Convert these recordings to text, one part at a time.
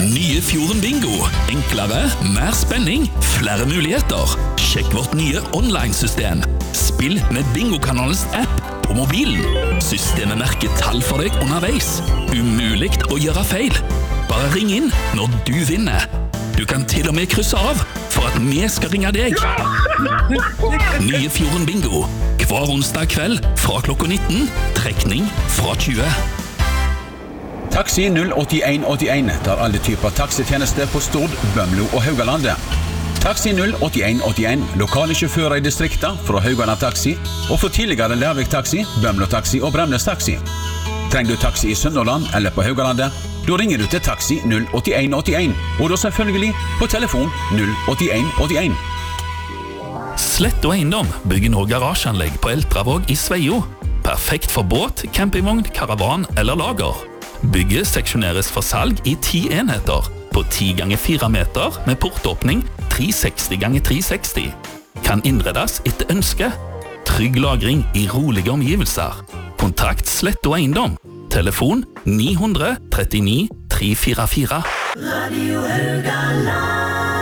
Nye Fjorden Bingo. Enklere, mer spenning, flere muligheter. Sjekk vårt nye online-system. Spill med Bingokanalens app på mobilen. Systemet merker tall for deg underveis. Umuligt å gjøre feil. Bare ring inn når du vinner. Du kan til og med krysse av for at vi skal ringe deg. Nye Fjorden Bingo. Hver onsdag kveld fra klokka 19. Trekning fra 20. Taxi 08181 tar alle typer taxitjenester på Stord, Bømlo og Haugalandet. Taxi 08181, lokale sjåfører i distriktet fra Haugaland Taxi, og for tidligere Lærvik Taxi, Bømlo Taxi og Bremnes Taxi. Trenger du taxi i Sunnhordland eller på Haugalandet, da ringer du til Taxi 08181, og da selvfølgelig på telefon 08181. Slett og Eiendom bygger nå garasjeanlegg på Eltravåg i Sveio. Perfekt for båt, campingvogn, karavan eller lager. Bygget seksjoneres for salg i 10 enheter på 10 ganger 4 meter med portåpning 360 ganger 360. Kan innredes etter ønske. Trygg lagring i rolige omgivelser. Kontakt Slett og Eiendom. Telefon 900 39 344. Radio Haugaland.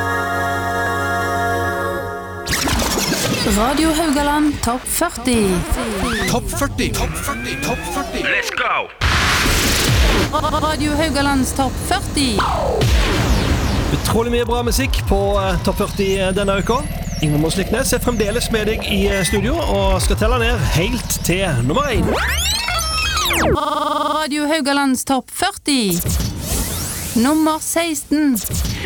Radio Haugaland Topp 40. Topp 40. Let's go! Radio Haugalands Topp 40. Utrolig mye bra musikk på Topp 40 denne uka. Ingrid Mosliknes er fremdeles med deg i studio og skal telle ned helt til nummer 1. Radio Haugalands Topp 40. Nummer 16.